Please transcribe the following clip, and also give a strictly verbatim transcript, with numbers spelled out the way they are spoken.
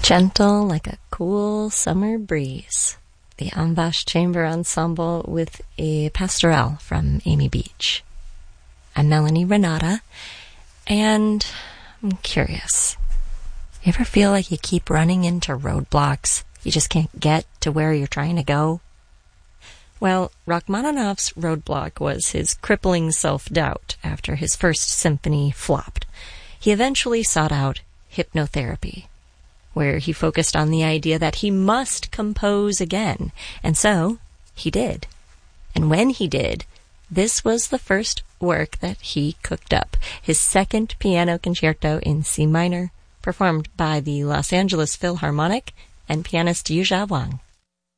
Gentle like a cool summer breeze. The Ambash Chamber Ensemble with a pastorelle from Amy Beach. I'm Melanie Renata, and I'm curious. You ever feel like you keep running into roadblocks? You just can't get to where you're trying to go? Well, Rachmaninoff's roadblock was his crippling self-doubt after his first symphony flopped. He eventually sought out hypnotherapy, where he focused on the idea that he must compose again. And so, he did. And when he did, this was the first work that he cooked up, his second piano concerto in C minor, performed by the Los Angeles Philharmonic and pianist Yu Jia Wang.